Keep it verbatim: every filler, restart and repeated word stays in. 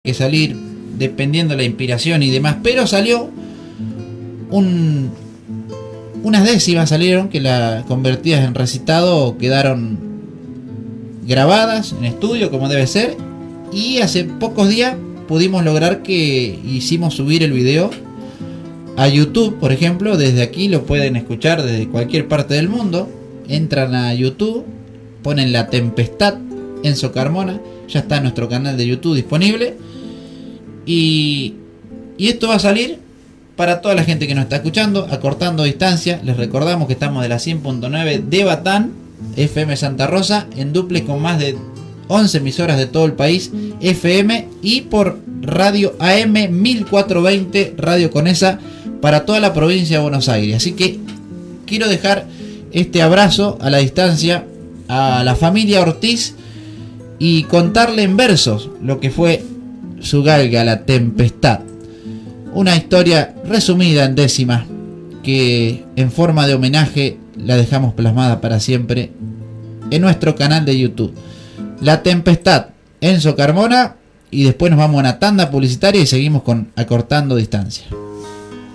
que salir dependiendo de la inspiración y demás, pero salió un, unas décimas salieron que las convertidas en recitado quedaron grabadas en estudio como debe ser, y hace pocos días pudimos lograr que hicimos subir el video a YouTube, por ejemplo. Desde aquí lo pueden escuchar desde cualquier parte del mundo. Entran a YouTube, ponen La Tempestad Enzo Carmona, ya está en nuestro canal de YouTube disponible. Y, y esto va a salir para toda la gente que nos está escuchando, acortando distancia. Les recordamos que estamos de la cien punto nueve de Batán, F M Santa Rosa, en duplex con más de once emisoras de todo el país, F M, y por radio A M mil cuatrocientos veinte, Radio Conesa, para toda la provincia de Buenos Aires. Así que quiero dejar este abrazo a la distancia a la familia Ortiz y contarle en versos lo que fue su galga, La Tempestad. Una historia resumida en décimas que en forma de homenaje la dejamos plasmada para siempre en nuestro canal de YouTube. La Tempestad, Enzo Carmona, y después nos vamos a una tanda publicitaria y seguimos con Acortando Distancia.